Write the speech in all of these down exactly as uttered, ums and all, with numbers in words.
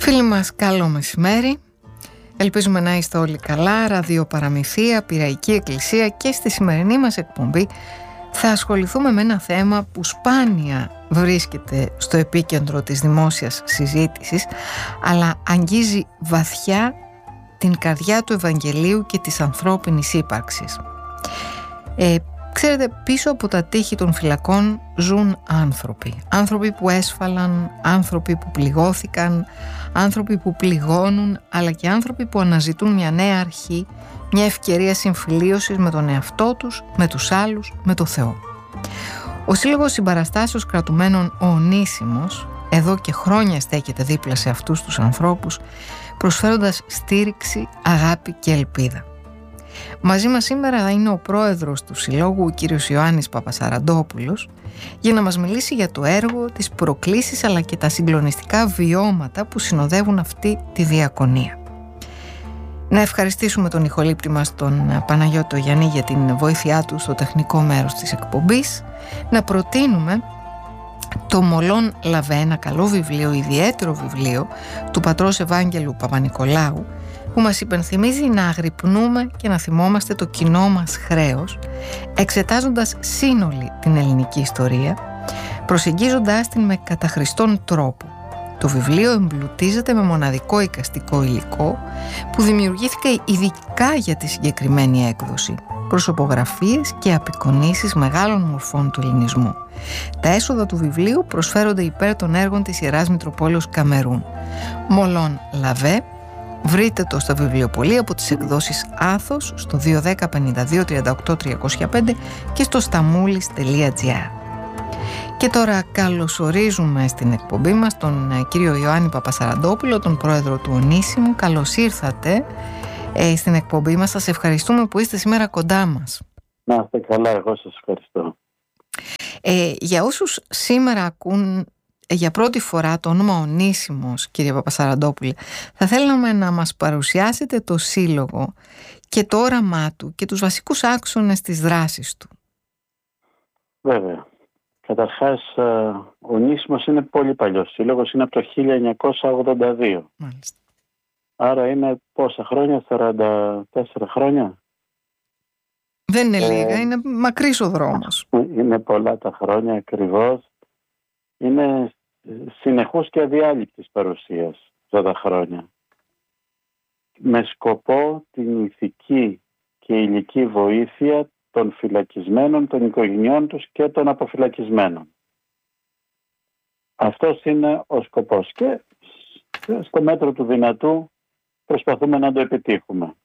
Φίλοι μας, καλό μεσημέρι. Ελπίζουμε να είστε όλοι καλά. Ραδιοπαραμυθία, Πειραϊκή Εκκλησία, και στη σημερινή μας εκπομπή θα ασχοληθούμε με ένα θέμα που σπάνια βρίσκεται στο επίκεντρο της δημόσιας συζήτησης, αλλά αγγίζει βαθιά την καρδιά του Ευαγγελίου και της ανθρώπινης ύπαρξης. Ε, Ξέρετε, πίσω από τα τείχη των φυλακών ζουν άνθρωποι. Άνθρωποι που έσφαλαν, άνθρωποι που πληγώθηκαν, άνθρωποι που πληγώνουν, αλλά και άνθρωποι που αναζητούν μια νέα αρχή, μια ευκαιρία συμφιλίωσης με τον εαυτό τους, με τους άλλους, με το Θεό. Ο Σύλλογος Συμπαραστάσεως Κρατουμένων ο Ονίσιμος εδώ και χρόνια στέκεται δίπλα σε αυτούς τους ανθρώπους, προσφέροντας στήριξη, αγάπη και ελπίδα. Μαζί μας σήμερα είναι ο πρόεδρος του Συλλόγου, ο κύριος Ιωάννης Παπασαραντόπουλος, για να μας μιλήσει για το έργο, τις προκλήσεις αλλά και τα συγκλονιστικά βιώματα που συνοδεύουν αυτή τη διακονία. Να ευχαριστήσουμε τον ηχολήπτη μας, τον Παναγιώτο Γιαννή, για την βοήθειά του στο τεχνικό μέρος της εκπομπής. Να προτείνουμε το Μολόν Λαβέ, ένα καλό βιβλίο, ιδιαίτερο βιβλίο του πατρός Ευάγγελου Παπανικολάου, που μας υπενθυμίζει να αγρυπνούμε και να θυμόμαστε το κοινό μας χρέος, εξετάζοντας σύνολη την ελληνική ιστορία, προσεγγίζοντάς την με καταχριστόν τρόπο. Το βιβλίο εμπλουτίζεται με μοναδικό εικαστικό υλικό που δημιουργήθηκε ειδικά για τη συγκεκριμένη έκδοση, προσωπογραφίες και απεικονίσεις μεγάλων μορφών του ελληνισμού. Τα έσοδα του βιβλίου προσφέρονται υπέρ των έργων της Ιεράς Μητροπόλεως Καμερούν. Μολόν Λαβέ. Βρείτε το στα βιβλιοπωλεία από τις εκδόσεις Άθος στο δύο ένα μηδέν πέντε δύο τρία οκτώ τρία μηδέν πέντε και στο σταμούλης τελεία τζι άρ. Και τώρα καλωσορίζουμε στην εκπομπή μας τον κύριο Ιωάννη Παπασαραντόπουλο, τον πρόεδρο του Ονίσιμου. Καλώς ήρθατε ε, στην εκπομπή μας. Σας ευχαριστούμε που είστε σήμερα κοντά μας. Να είστε καλά, εγώ σας ευχαριστώ. Ε, για όσους σήμερα ακούν για πρώτη φορά το όνομα Ονίσιμος, κύριε Παπασαραντόπουλε, θα θέλαμε να μας παρουσιάσετε το σύλλογο και το όραμά του και τους βασικούς άξονες της δράσης του. Βέβαια. Καταρχάς, ο Ονίσιμος είναι πολύ παλιός σύλλογος, είναι από το χίλια εννιακόσια ογδόντα δύο. Μάλιστα. Άρα είναι πόσα χρόνια, σαράντα τέσσερα χρόνια. Δεν είναι ε, λίγα, είναι μακρύς ο δρόμος. Είναι πολλά τα χρόνια ακριβώς. Είναι συνεχούς και αδιάλειπτης παρουσίας αυτά τα χρόνια. Με σκοπό την ηθική και υλική βοήθεια των φυλακισμένων, των οικογενειών τους και των αποφυλακισμένων. Αυτός είναι ο σκοπός και στο μέτρο του δυνατού προσπαθούμε να το επιτύχουμε.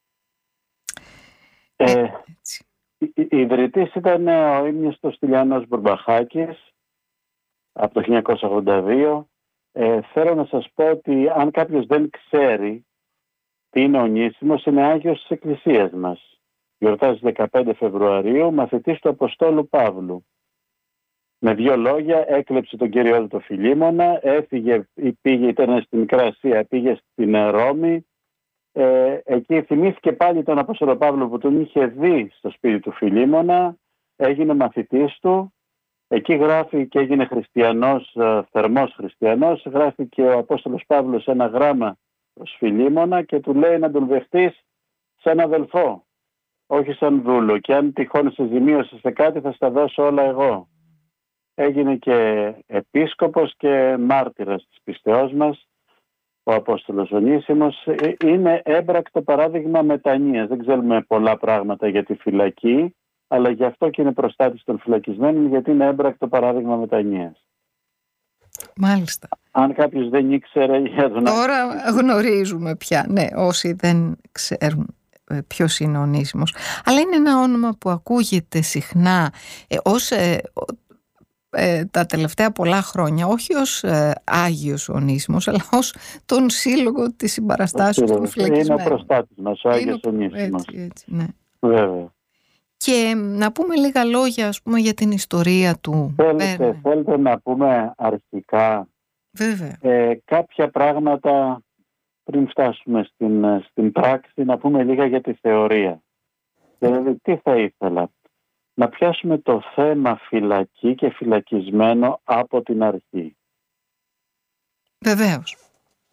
Ε, η ιδρυτής ήταν ο ύμνηστος Στυλιανός Μπουρμπαχάκης από το χίλια εννιακόσια ογδόντα δύο. Ε, θέλω να σας πω ότι αν κάποιος δεν ξέρει τι είναι Ονίσιμος, είναι Άγιος της Εκκλησίας μας. Γιορτάζει δεκαπέντε Φεβρουαρίου, μαθητής του Αποστόλου Παύλου. Με δύο λόγια έκλεψε τον Κύριο το Φιλίμωνα, έφυγε, πήγε, ήταν στην Μικρά Ασία, πήγε στην Ρώμη. Ε, εκεί θυμήθηκε πάλι τον Απόστολο Παύλο που τον είχε δει στο σπίτι του Φιλίμωνα, έγινε μαθητής του. Εκεί γράφει και έγινε χριστιανός, θερμός χριστιανός, γράφει και ο Απόστολος Παύλος ένα γράμμα προς Φιλίμωνα και του λέει να τον δεχτείς σαν αδελφό, όχι σαν δούλο, και αν τυχόν σε ζημίωσε σε κάτι θα στα δώσω όλα εγώ. Έγινε και επίσκοπος και μάρτυρας της πιστεώς μας, ο Απόστολος Ονίσιμος. Είναι έμπρακτο παράδειγμα μετανοίας. Δεν ξέρουμε πολλά πράγματα για τη φυλακή, αλλά γι' αυτό και είναι προστάτης των φυλακισμένων, γιατί είναι έμπρακτο παράδειγμα μετανοίας. Μάλιστα. Αν κάποιος δεν ήξερε για τον... Τώρα γνωρίζουμε πια, ναι, όσοι δεν ξέρουν ποιος είναι ο Ονίσιμος. Αλλά είναι ένα όνομα που ακούγεται συχνά ε, ως ε, ε, τα τελευταία πολλά χρόνια, όχι ως ε, Άγιος Ονίσιμος, αλλά ως τον Σύλλογο της Συμπαραστάσεως των Φυλακισμένων. Είναι ο προστάτης μας, ο Άγιος Ονίσιμος. Έτσι, έτσι, ναι. Βέβαια. Και να πούμε λίγα λόγια, ας πούμε, για την ιστορία του. Θέλετε, θέλετε να πούμε αρχικά Βέβαια. Ε, κάποια πράγματα πριν φτάσουμε στην, στην πράξη, να πούμε λίγα για τη θεωρία. Δηλαδή, τι θα ήθελα. Να πιάσουμε το θέμα φυλακή και φυλακισμένο από την αρχή. Βεβαίως.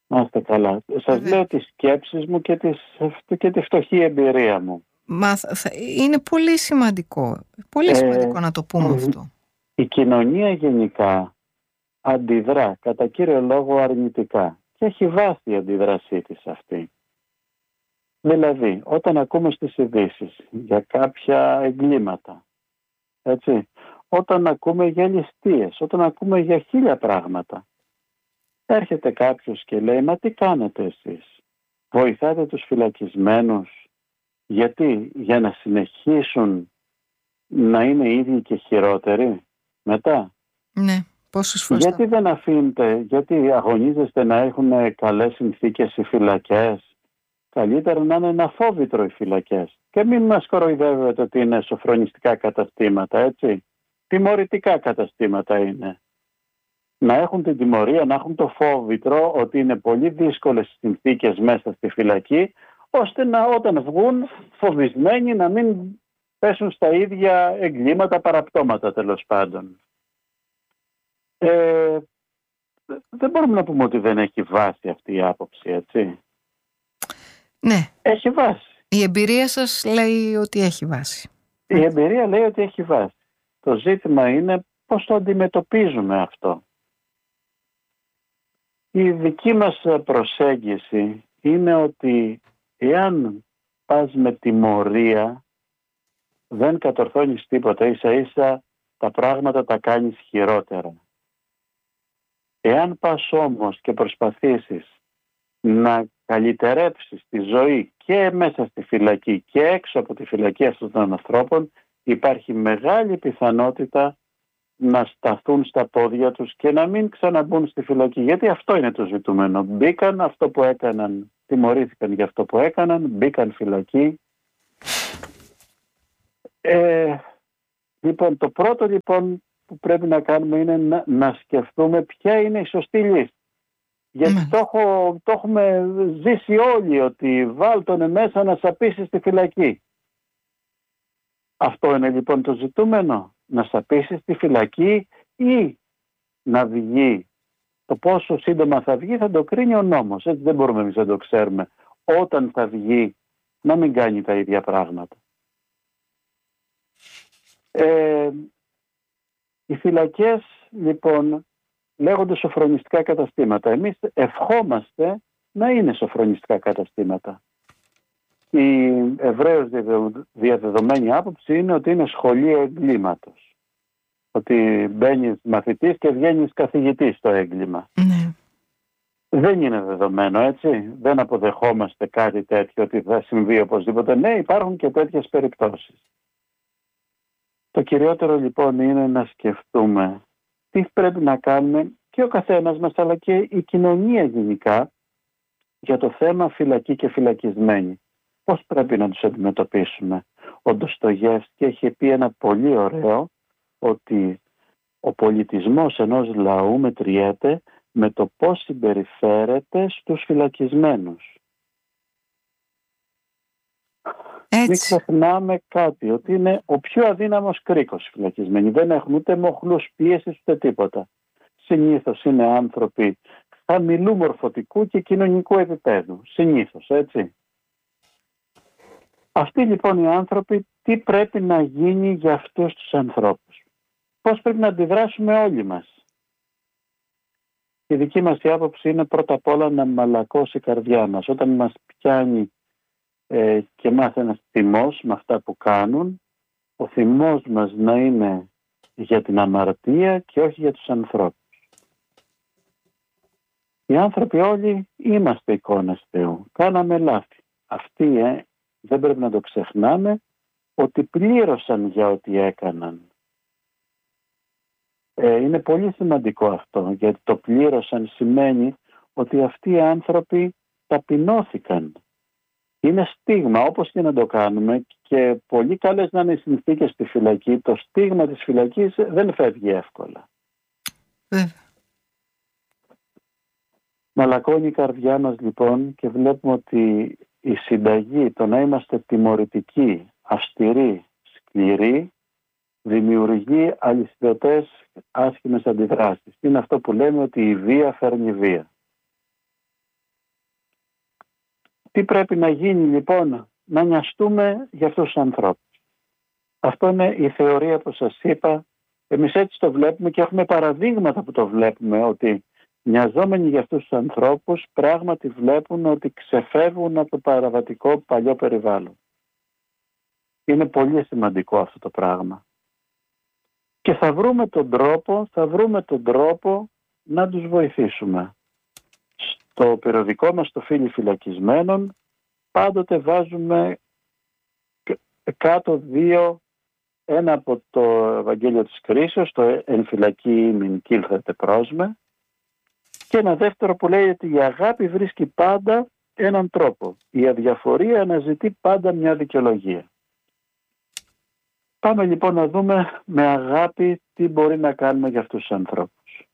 Να είστε καλά. Σας λέω τις σκέψεις μου και, τις, και τη φτωχή εμπειρία μου. Μα θα, είναι πολύ σημαντικό. Πολύ ε, σημαντικό να το πούμε ε, αυτό. Η κοινωνία γενικά αντιδρά κατά κύριο λόγο αρνητικά και έχει βάση η αντίδρασή της αυτή. Δηλαδή, όταν ακούμε στις ειδήσεις για κάποια εγκλήματα, έτσι, όταν ακούμε για ληστείες, όταν ακούμε για χίλια πράγματα, έρχεται κάποιος και λέει, μα τι κάνετε εσείς, βοηθάτε τους φυλακισμένους, γιατί, για να συνεχίσουν να είναι ίδιοι και χειρότεροι μετά. Ναι, πόσες φορές. Γιατί θα... δεν αφήνετε, γιατί αγωνίζεστε να έχουν καλές συνθήκες οι φυλακές. Καλύτερα να είναι ένα φόβητρο οι φυλακές. Και μην μας κοροϊδεύετε ότι είναι σοφρονιστικά καταστήματα, έτσι. Τιμωρητικά καταστήματα είναι. Να έχουν την τιμωρία, να έχουν το φόβητρο ότι είναι πολύ δύσκολες συνθήκες μέσα στη φυλακή, ώστε να όταν βγουν φοβισμένοι να μην πέσουν στα ίδια εγκλήματα, παραπτώματα τέλος πάντων. Ε, δεν μπορούμε να πούμε ότι δεν έχει βάση αυτή η άποψη, έτσι. Ναι. Έχει βάση. Η εμπειρία σας λέει ότι έχει βάση. Η εμπειρία λέει ότι έχει βάση. Το ζήτημα είναι πώς το αντιμετωπίζουμε αυτό. Η δική μας προσέγγιση είναι ότι εάν πας με τιμωρία δεν κατορθώνεις τίποτα, ίσα ίσα τα πράγματα τα κάνεις χειρότερα. Εάν πας όμως και προσπαθήσεις να καλυτερέψεις τη ζωή και μέσα στη φυλακή και έξω από τη φυλακή αυτών των ανθρώπων, υπάρχει μεγάλη πιθανότητα να σταθούν στα πόδια τους και να μην ξαναμπούν στη φυλακή. Γιατί αυτό είναι το ζητούμενο. Μπήκαν αυτό που έκαναν, τιμωρήθηκαν για αυτό που έκαναν, μπήκαν φυλακή. Ε, λοιπόν, το πρώτο λοιπόν που πρέπει να κάνουμε είναι να, να σκεφτούμε ποια είναι η σωστή λύση. Γιατί mm. το, έχω, το έχουμε ζήσει όλοι ότι βάλτονε μέσα να σαπίσει στη φυλακή. Αυτό είναι λοιπόν το ζητούμενο. Να σαπίσει στη φυλακή ή να βγει. Το πόσο σύντομα θα βγει θα το κρίνει ο νόμος. Έτσι δεν μπορούμε εμείς να το ξέρουμε. Όταν θα βγει να μην κάνει τα ίδια πράγματα. Ε, οι φυλακές λοιπόν λέγονται σοφρονιστικά καταστήματα. Εμείς ευχόμαστε να είναι σοφρονιστικά καταστήματα. Η ευρέως διαδεδομένη άποψη είναι ότι είναι σχολείο εγκλήματος. Ότι μπαίνεις μαθητής και βγαίνεις καθηγητής στο έγκλημα. Ναι. Δεν είναι δεδομένο, έτσι. Δεν αποδεχόμαστε κάτι τέτοιο ότι θα συμβεί οπωσδήποτε. Ναι, υπάρχουν και τέτοιες περιπτώσεις. Το κυριότερο λοιπόν είναι να σκεφτούμε τι πρέπει να κάνουμε και ο καθένας μας αλλά και η κοινωνία γενικά για το θέμα φυλακή και φυλακισμένοι. Πώς πρέπει να τους αντιμετωπίσουμε. Ο Ντοστογεύσκι έχει πει ένα πολύ ωραίο ότι ο πολιτισμός ενός λαού μετριέται με το πώς συμπεριφέρεται στους φυλακισμένους. Έτσι. Μην ξεχνάμε κάτι, ότι είναι ο πιο αδύναμος κρίκος οι φυλακισμένοι. Δεν έχουν ούτε μοχλούς πίεσης ούτε τίποτα. Συνήθως είναι άνθρωποι χαμηλού μορφωτικού και κοινωνικού επίπεδου. Συνήθως, έτσι. Αυτοί λοιπόν οι άνθρωποι, τι πρέπει να γίνει για αυτούς τους ανθρώπους. Πώς πρέπει να αντιδράσουμε όλοι μας. Η δική μας η άποψη είναι πρώτα απ' όλα να μαλακώσει η καρδιά μας. Όταν μας πιάνει ε, και μας ένας θυμός με αυτά που κάνουν, ο θυμός μας να είναι για την αμαρτία και όχι για τους ανθρώπους. Οι άνθρωποι όλοι είμαστε εικόνες Θεού. Κάναμε λάθη. Αυτοί ε, δεν πρέπει να το ξεχνάμε ότι πλήρωσαν για ό,τι έκαναν. Ε, είναι πολύ σημαντικό αυτό, γιατί το πλήρωσαν σημαίνει ότι αυτοί οι άνθρωποι ταπεινώθηκαν. Είναι στίγμα, όπως και να το κάνουμε, και πολύ καλές να είναι οι συνθήκες στη φυλακή, το στίγμα της φυλακής δεν φεύγει εύκολα. Βέβαια. Μαλακώνει η καρδιά μας λοιπόν και βλέπουμε ότι η συνταγή, το να είμαστε τιμωρητικοί, αυστηροί, σκληροί, δημιουργεί αλυσιδωτές άσχημες αντιδράσεις. Είναι αυτό που λέμε ότι η βία φέρνει βία. Τι πρέπει να γίνει λοιπόν? Να νοιαστούμε για αυτούς τους ανθρώπους. Αυτό είναι η θεωρία που σας είπα. Εμείς έτσι το βλέπουμε και έχουμε παραδείγματα που το βλέπουμε, ότι νοιαζόμενοι για αυτούς τους ανθρώπους πράγματι βλέπουν ότι ξεφεύγουν από το παραβατικό παλιό περιβάλλον. Είναι πολύ σημαντικό αυτό το πράγμα. Και θα βρούμε τον τρόπο, θα βρούμε τον τρόπο να τους βοηθήσουμε. Στο περιοδικό μας το Φίλοι Φυλακισμένων πάντοτε βάζουμε κάτω δύο, ένα από το Ευαγγέλιο της Κρίσεως, το «Εν φυλακή μην κήλθετε πρόσμε», και ένα δεύτερο που λέει ότι η αγάπη βρίσκει πάντα έναν τρόπο. Η αδιαφορία αναζητεί πάντα μια δικαιολογία. Πάμε λοιπόν να δούμε με αγάπη τι μπορεί να κάνουμε για αυτούς τους ανθρώπους.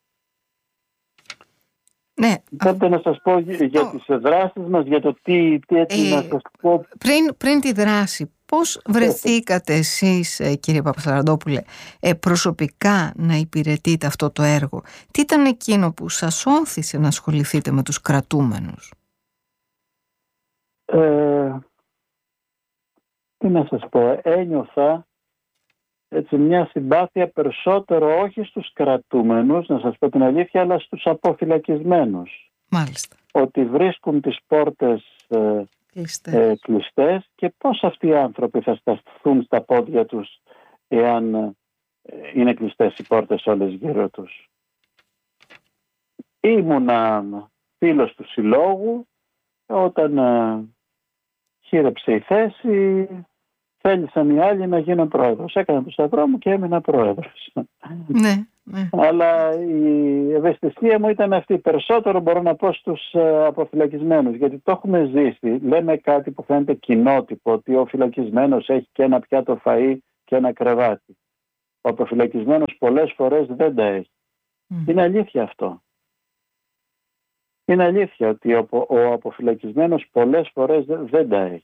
Ναι. Θέλετε να σας πω για τις δράσεις μας, για το τι, τι έτσι ε, να σας πω. Πριν, πριν τη δράση, πώς βρεθήκατε εσείς, κύριε Παπασαραντόπουλε, προσωπικά να υπηρετείτε αυτό το έργο? Τι ήταν εκείνο που σας όθησε να ασχοληθείτε με τους κρατούμενους? Ε, τι να σας πω, ένιωθα έτσι μια συμπάθεια περισσότερο όχι στους κρατούμενους, να σας πω την αλήθεια, αλλά στους αποφυλακισμένους. Μάλιστα. Ότι βρίσκουν τις πόρτες ε, κλειστές. Ε, κλειστές και πώς αυτοί οι άνθρωποι θα σταθούν στα πόδια τους εάν ε, είναι κλειστές οι πόρτες όλες γύρω τους. Ήμουνα φίλος του συλλόγου όταν ε, χείρεψε η θέση. Θέλησαν οι άλλοι να γίνω πρόεδρος. Έκανα το σταυρό μου και έμεινα πρόεδρος. Ναι, ναι. Αλλά η ευαισθησία μου ήταν αυτή. Περισσότερο μπορώ να πω στους αποφυλακισμένους, γιατί το έχουμε ζήσει. Λέμε κάτι που φαίνεται κοινότυπο, ότι ο φυλακισμένος έχει και ένα πιάτο φαΐ και ένα κρεβάτι. Ο αποφυλακισμένος πολλές φορές δεν τα έχει. Mm. Είναι αλήθεια αυτό. Είναι αλήθεια ότι ο, ο αποφυλακισμένος πολλές φορές δεν τα έχει.